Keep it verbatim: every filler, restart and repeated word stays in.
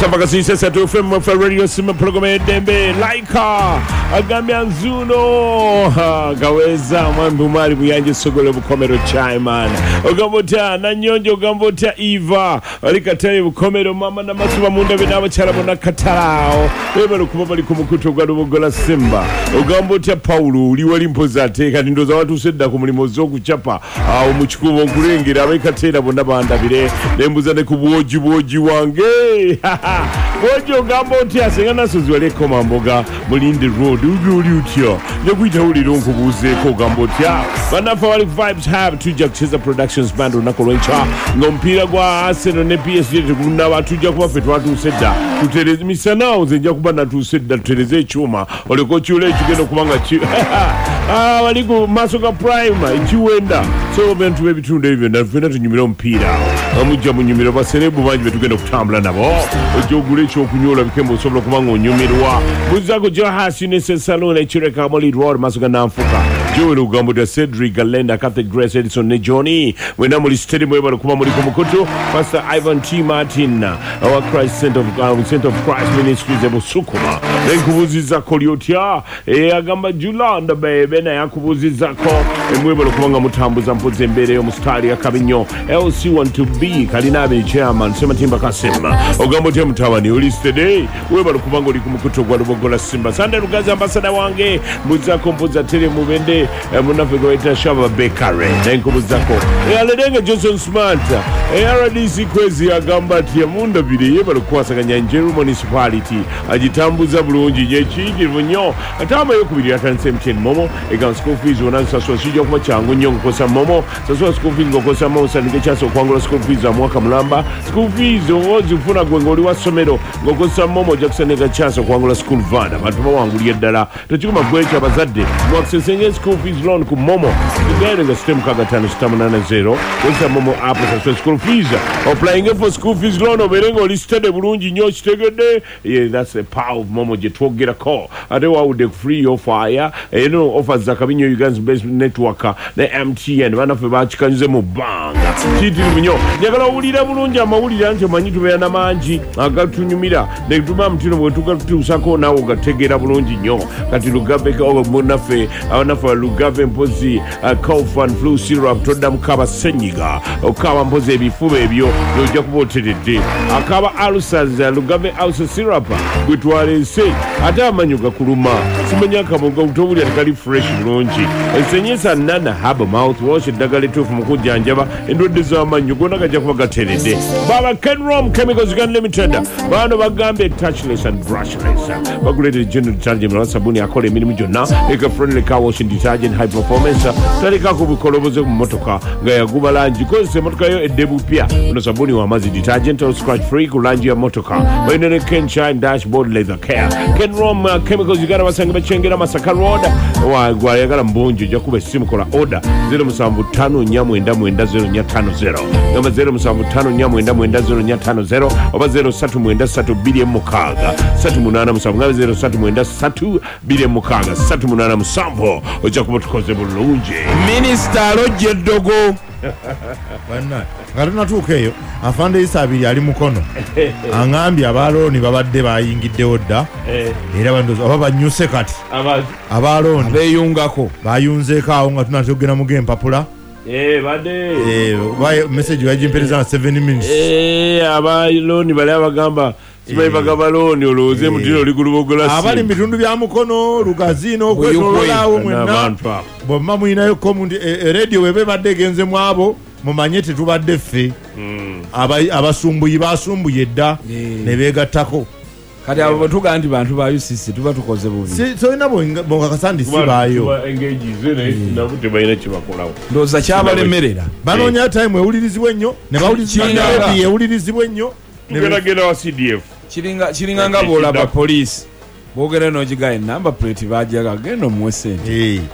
Sabakasi sesa tu FM for radio sima program dembe laika agambya nzuno gaweza mwambu mari buyanje sogole bukomero chaiman ogambota nanyonjo ogambota Eva alikatale bukomero mama na masuba munda binaba cyara bona katarao bebero kuba bali kumukuto gwa rubogola Simba ogambota Paulo uli wali mpoza teka nindoza watu sedda ku mulimo zo kuchapa awo mukikubo nkulengera abekatera bona bandabire nembuza ne kuboji boji wange Bojo gambo tia sengana sozwele koma mboga mulinde road uli utyo nyokuita uli ronko buze ko gambo tia bana for vibes have tuja kucheza productions band unakolencha ngompira gwa Arsenal ne P S G tukunda watuja kuba fetu watu sedda tutereze misanao zenja kubana tu sedda tutereze chuma oliko chule chigendo kubanga chi ah waliko masoka prime chiwenda so bentu bebitunde hivyo na vena tunyumira mpira amujja munyumira baserebu banji betugenda kutambula nabo ojogule cyo kunyola bikembo sobolo kubanga onyumirwa buzago Johasi ne salon e chireka moli road masoka namfuka Joel ugambo da Cedric Galenda Catholic Grace Edison ne Johnny wena muli stadium weba kuba muli kumukuto Pastor Ivan T Martin our Christ Center of uh, Center of Christ Ministries ebo sukuma nenkubuziza koliotia e agamba Julanda bebe na yakubuziza ko emweba kubanga mutambuza mpoze mbere yo mustari ya kabinyo L C want to be kalinabe chairman sema timba kasema ogambo te mutawani ulistede weba kubanga uli kumukuto gwa rubogola Simba Sunday rugaza ambassador wange muza kompoza tele mubende munafego ita shaba bekare nenkubuzako e aledenge Johnson Smart e R D C kwezi agamba tia munda bire yeba kwasaganya Njeru municipality ajitambuza bulungi nyekiji bunyo atama yokubiri atanse mchen momo ega school fees onansa so sijo kwa changu nyongo kosa momo sasa school fees ngokosa momo sanike chaso kwangula school fees za mwaka mlamba school fees owozi ufuna gwengoli wa somero ngokosa momo jakusaneka chaso kwangula school vanda batuma wangulia dala tochikuma gwecha bazadde mwakisenge school fees loan ku momo ngere nga system kaga tano sitamu nane zero kosa momo apo sa school fees applying for school fees loan oberengo listed bulungi nyo kitegede yeah that's the power of momo je twogera ko ate wa ude free of fire you know offers za kabinyo Uganda based network na M T N bana fe bachikanyize mu banga titi binyo nyagala ulira bulungi amawulira anje manyitu be na manji agatunyumira ne tuma mtino bwetuka tutusako nawo gategera bulungi nyo kati lugabe ko munafe abanafa lugabe mpozi cough flu syrup todam kaba senyiga okaba mpozi ebifube ebyo yojja kuboterede akaba ulcers lugabe ulcer syrup gwetwale se ate amanyuga kuluma simanya kaboga utobuli atakali fresh bulungi ensenyesa nana haba mouthwash eddagala etuufu mu kujjanjaba endwadde z'amannyo gonna gajja kuba gateredde baba Kenrom Chemicals Uganda Limited bano bagambe touchless and brushless baguletere general detergent na sabuni akola emirimu gyonna eka friendly car washing detergent high performance talika ku bikoloboze mu motoka nga yaguba langi kozesa motoka yo eddebu pya ono sabuni wa mazi detergent or scratch free ku langi ya motoka bayina ne Ken Shine dashboard leather care Kenrom uh, Chemicals Uganda basanga bachengera Masaka Road wa gwa yagala mbonjo jakuba simu kola order zero seven five nine mwenda mwenda zero nya tano zero namba zero seven five nine mwenda mwenda zero nya tano zero oba zero three mwenda three bilioni mukaga three munana musanvu zero three mwenda three bilioni mukaga three munana musanvu oja kuba tukoze bulungi Minister Roger Dogo bana ngatuna tukeyo afande isabiri ali mukono angambye abaloni babadde bayingidde odda era bandozo aba banyuse kati abaloni beyungako bayunzeko awo nga tunatogera mu game papula eh bade eh by message ya jimpeleza seven minutes eh abaloni bale abagamba sibai bagabaloni oloze mutino likulubogola si abali bitundu bya mukono lugazino kwetololawo mwenna bo mamu inayo komundi radio webe badde genze mwabo mumanyete tubadde ffe abasumbuyi basumbuye dda ne begattako kati abo tuga ndi bantu ba U C C tuba tukoze bubi si so inabo bonga kasandi sibayo engage zene nabute bayina kibakolawo ndoza kyabalemerera banonya time ewulirizibwe nnyo ne bawulirizibwa radio ewulirizibwe nnyo nebagera wa C D F kiringa kiringa ngabo la police bogera no jigaye number plate bajaga gendo mwesente